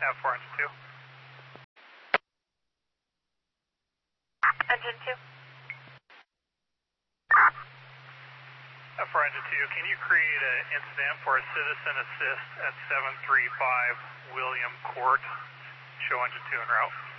F4 Engine 2. Engine 2. F4 Engine 2, can you create an incident for a citizen assist at 735 William Court? Show Engine 2 en route.